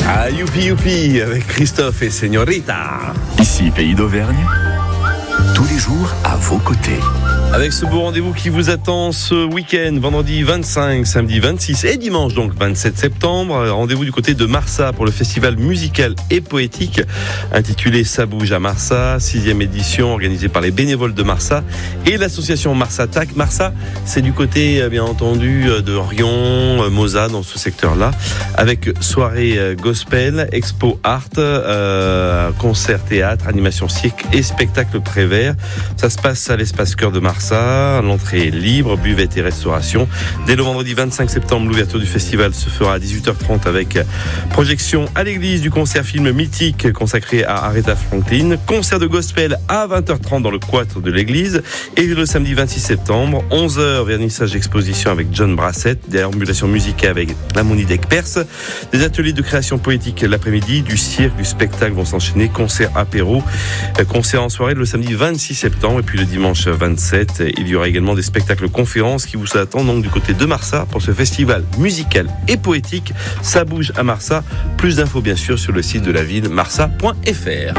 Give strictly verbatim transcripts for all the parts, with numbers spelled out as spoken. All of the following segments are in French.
Ah, youpi youpi avec Christophe et Señorita. Ici, Pays d'Auvergne, tous les jours à vos côtés. Avec ce beau rendez-vous qui vous attend ce week-end, vendredi vingt-cinq, samedi vingt-six et dimanche donc vingt-sept septembre. Rendez-vous du côté de Marsa pour le festival musical et poétique intitulé Ça bouge à Marsa, sixième édition organisée par les bénévoles de Marsa et l'association Marsa Tac. Marsa, c'est du côté bien entendu de Rion, Moza dans ce secteur-là, avec soirée gospel, expo art, euh, concert théâtre, animation cirque et spectacle Prévert. Ça se passe à l'espace cœur de Marsa. L'entrée est libre, buvette et restauration. Dès le vendredi vingt-cinq septembre, l'ouverture du festival se fera à dix-huit heures trente avec projection à l'église du concert film mythique consacré à Aretha Franklin. Concert de gospel à vingt heures trente dans le cloître de l'église. Et le samedi vingt-six septembre, onze heures, vernissage d'exposition avec John Brassett, déambulation musicale avec la Monique Perse. Des ateliers de création poétique l'après-midi, du cirque, du spectacle vont s'enchaîner, concert apéro, concert en soirée le samedi vingt-six septembre et puis le dimanche vingt-sept. Il y aura également des spectacles conférences qui vous attendent donc du côté de Marsa pour ce festival musical et poétique. Ça bouge à Marsa. Plus d'infos bien sûr sur le site de la ville marsa point f r.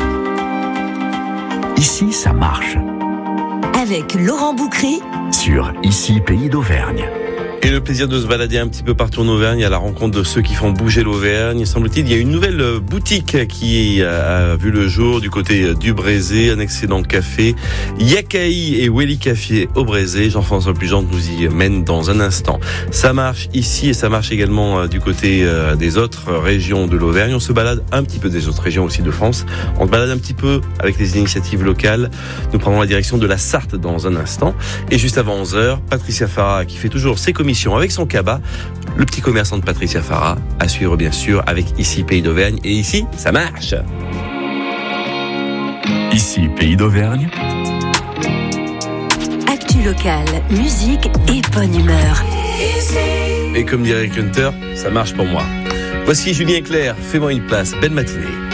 Ici, ça marche. Avec Laurent Boucry Sur Ici, Pays d'Auvergne. Et le plaisir de se balader un petit peu partout en Auvergne à la rencontre de ceux qui font bouger l'Auvergne. Semble-t-il, il y a une nouvelle boutique qui a vu le jour du côté du Brézé, un excellent café. Yakaï et Welly Café au Brézé. Jean-François Pujante nous y mène dans un instant. Ça marche ici et ça marche également du côté des autres régions de l'Auvergne. On se balade un petit peu des autres régions aussi de France. On se balade un petit peu avec les initiatives locales. Nous prendrons la direction de la Sarthe dans un instant. Et juste avant onze heures, Patricia Farah qui fait toujours ses commissions avec son cabas, le petit commerçant de Patricia Farah, à suivre bien sûr avec Ici Pays d'Auvergne. Et ici, ça marche. Ici, Pays d'Auvergne. Actu locale, musique et bonne humeur. Et comme dirait Hunter, ça marche pour moi. Voici Julien Clerc, fais-moi une place, belle matinée.